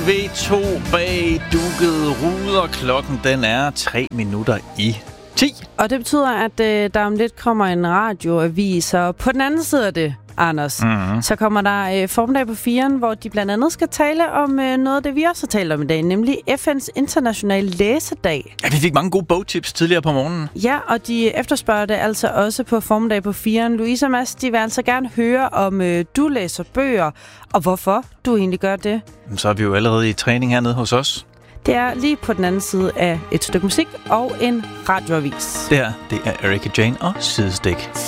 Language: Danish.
TV2 bag dukkede ruder. Klokken den er 3 minutter i 10. Og det betyder, at der om lidt kommer en radioavis, og på den anden side af det, Anders, så kommer der formiddag på 4'eren, hvor de blandt andet skal tale om noget af det, vi også har talt om i dag, nemlig FN's internationale læsedag. Ja, vi fik mange gode bogtips tidligere på morgenen. Ja, og de efterspørger det altså også på formiddag på 4'eren. Louise og Mads, de vil altså gerne høre, om du læser bøger, og hvorfor du egentlig gør det. Så er vi jo allerede i træning hernede hos os. Det er lige på den anden side af et stykke musik og en radioavis. Det er Erika Jane og Sidestik.